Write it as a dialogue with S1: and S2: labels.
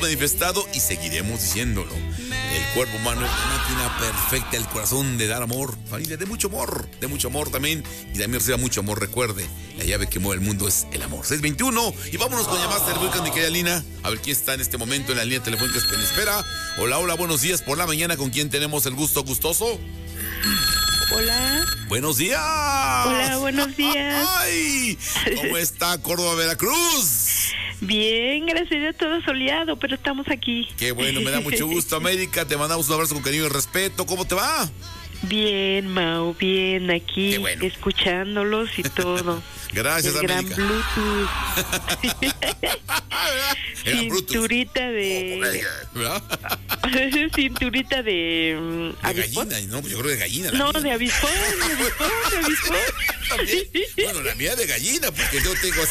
S1: manifestado y seguiremos diciéndolo. El cuerpo humano es la máquina perfecta, el corazón de dar amor. Familia, de mucho amor también. Y también reciba mucho amor, recuerde. La llave que mueve el mundo es el amor. 621. Y vámonos con llamadas telefónicas, mi querida Lina. A ver quién está en este momento en la línea telefónica en espera. Hola, buenos días por la mañana. ¿Con quién tenemos el gusto gustoso?
S2: Hola.
S1: Buenos días.
S2: Hola, buenos días.
S1: ¡Ay! ¿Cómo está Córdoba, Veracruz?
S2: Bien, gracias a Dios, todo soleado, pero estamos aquí.
S1: Qué bueno, me da mucho gusto, América. Te mandamos un abrazo con cariño y respeto. ¿Cómo te va?
S2: Bien, Mau, bien, aquí,
S1: bueno,
S2: escuchándolos y todo.
S1: Gracias,
S2: el
S1: América.
S2: Gran Bluetooth. Cinturita de... Cinturita de...
S1: ¿avispón? Gallina, no, pues yo creo de gallina.
S2: No, de avispón, de avispón.
S1: Bueno, la mía de gallina, porque yo tengo